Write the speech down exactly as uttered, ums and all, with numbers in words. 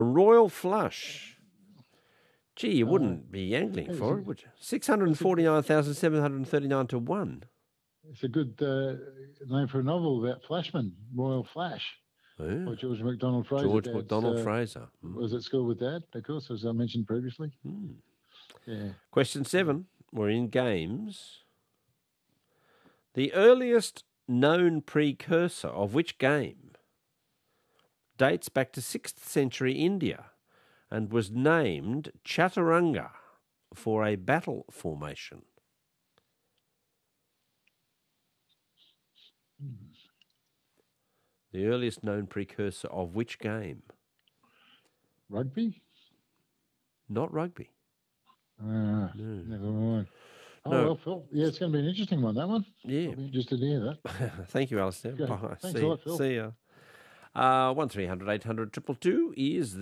Royal Flush. Gee, you Uh, wouldn't be angling it's for a- it, would you? six hundred forty-nine thousand seven hundred thirty-nine to one. It's a good uh, name for a novel about Flashman, Royal Flash, Yeah. by George MacDonald Fraser. George Dad's, MacDonald uh, Fraser. was at school with Dad, of course, as I mentioned previously. Mm. Yeah. Question seven. We're in games. The earliest known precursor of which game dates back to sixth century India and was named Chaturanga for a battle formation? The earliest known precursor of which game? Rugby? Not rugby. Ah, No. never mind. Oh, No. well, Phil. Yeah, it's going to be an interesting one, that one. Yeah. I'll be interested to hear that. Thank you, Alistair. Okay. Bye. Thanks See a ya. lot, Phil. See ya. Uh, one three hundred eight hundred two two two is